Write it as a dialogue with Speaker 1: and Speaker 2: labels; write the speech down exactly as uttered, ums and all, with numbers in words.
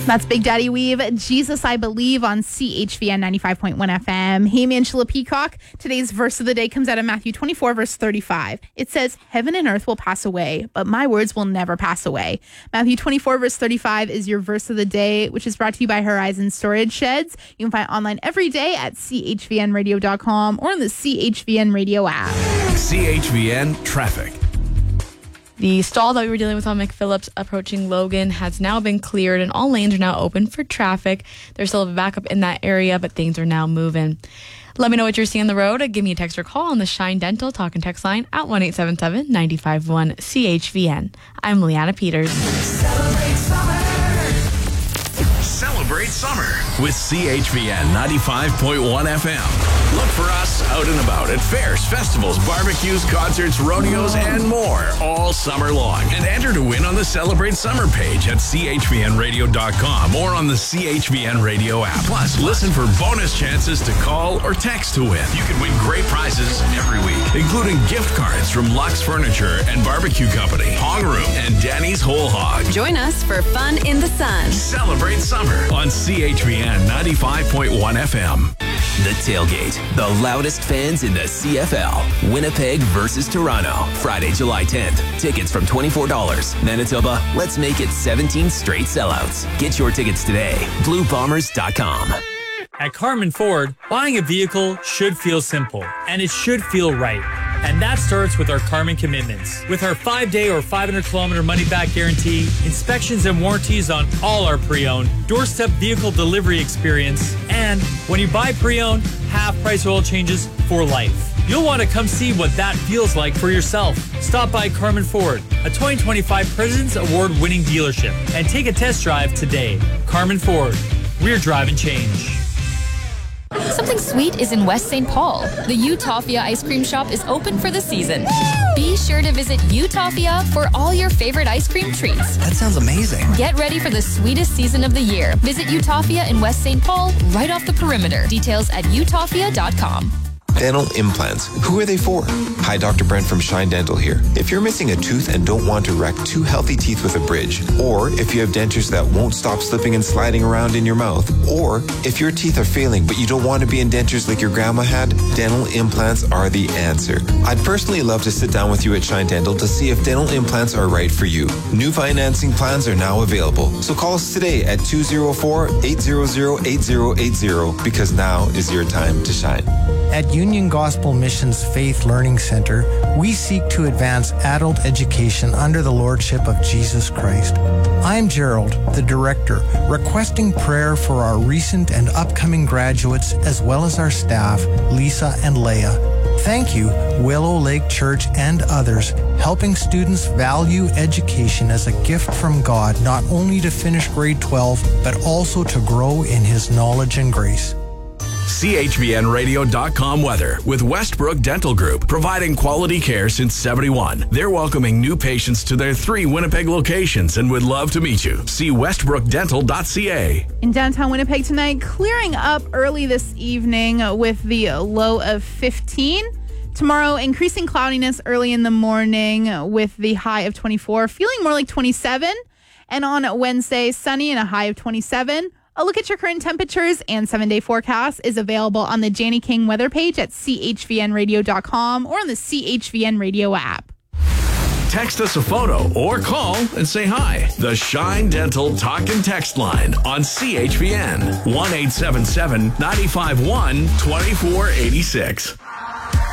Speaker 1: That's Big Daddy Weave, Jesus I Believe on C H V N ninety-five point one F M. Hey, Angela Peacock. Today's verse of the day comes out of Matthew twenty-four, verse thirty-five. It says, heaven and earth will pass away, but my words will never pass away. Matthew twenty-four, verse thirty-five is your verse of the day, which is brought to you by Horizon Storage Sheds. You can find it online every day at C H V N radio dot com or on the C H V N Radio app.
Speaker 2: C H V N Traffic.
Speaker 3: The stall that we were dealing with on McPhillips approaching Logan has now been cleared and all lanes are now open for traffic. There's still a backup in that area, but things are now moving. Let me know what you're seeing on the road. Give me a text or call on the Shine Dental Talk and Text line at one eight seven seven, nine five one, C H V N. I'm Leanna Peters.
Speaker 2: Celebrate summer. Celebrate summer with C H V N ninety-five point one F M. Look for us out and about at fairs, festivals, barbecues, concerts, rodeos, and more all summer long. And enter to win on the Celebrate Summer page at C H V N radio dot com or on the C H V N Radio app. Plus, listen for bonus chances to call or text to win. You can win great prizes every week, including gift cards from Lux Furniture and Barbecue Company, Hong Room, and Danny's Whole Hog.
Speaker 4: Join us for fun in the sun.
Speaker 2: Celebrate summer on C H V N ninety-five point one F M.
Speaker 5: The Tailgate, the loudest fans in the C F L. Winnipeg versus Toronto, Friday, July tenth. Tickets from twenty-four dollars. Manitoba, let's make it seventeen straight sellouts. Get your tickets today. blue bombers dot com.
Speaker 6: At Carmen Ford, buying a vehicle should feel simple, and it should feel right. And that starts with our Carmen commitments. With our five-day or five hundred kilometer money-back guarantee, inspections and warranties on all our pre-owned, doorstep vehicle delivery experience, and when you buy pre-owned, half-price oil changes for life. You'll want to come see what that feels like for yourself. Stop by Carmen Ford, a twenty twenty-five President's Award-winning dealership, and take a test drive today. Carmen Ford, we're driving change.
Speaker 7: Something sweet is in West Saint Paul. The Utopia ice cream shop is open for the season. Be sure to visit Utopia for all your favorite ice cream treats.
Speaker 8: That sounds amazing.
Speaker 7: Get ready for the sweetest season of the year. Visit Utopia in West Saint Paul, right off the perimeter. Details at utopia dot com.
Speaker 9: Dental implants. Who are they for? Hi, Doctor Brent from Shine Dental here. If you're missing a tooth and don't want to wreck two healthy teeth with a bridge, or if you have dentures that won't stop slipping and sliding around in your mouth, or if your teeth are failing but you don't want to be in dentures like your grandma had, dental implants are the answer. I'd personally love to sit down with you at Shine Dental to see if dental implants are right for you. New financing plans are now available, so call us today at two oh four, eight hundred, eighty eighty because now is your time to shine.
Speaker 10: At Union Gospel Missions Faith Learning Center, we seek to advance adult education under the Lordship of Jesus Christ. I'm Gerald, the director, requesting prayer for our recent and upcoming graduates as well as our staff, Lisa and Leah. Thank you, Willow Lake Church and others, helping students value education as a gift from God, not only to finish grade twelve, but also to grow in His knowledge and grace.
Speaker 2: C H V N radio dot com weather with Westbrook Dental Group, providing quality care since seventy-one. They're welcoming new patients to their three Winnipeg locations and would love to meet you. See westbrook dental dot c a.
Speaker 1: In downtown Winnipeg tonight, clearing up early this evening with the low of fifteen. Tomorrow, increasing cloudiness early in the morning with the high of twenty-four, feeling more like twenty-seven. And on Wednesday, sunny and a high of twenty-seven. A look at your current temperatures and seven-day forecast is available on the Janny King weather page at C H V N radio dot com or on the C H V N Radio app.
Speaker 2: Text us a photo or call and say hi. The Shine Dental Talk and Text line on C H V N, one eight seven seven, nine five one, two four eight six.